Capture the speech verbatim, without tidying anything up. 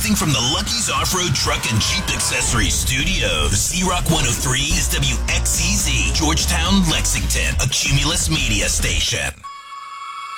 Broadcasting from the Lucky's Off-Road Truck and Jeep Accessories Studios. Z-Rock one oh three is W X C Z, Georgetown, Lexington, a Cumulus media station.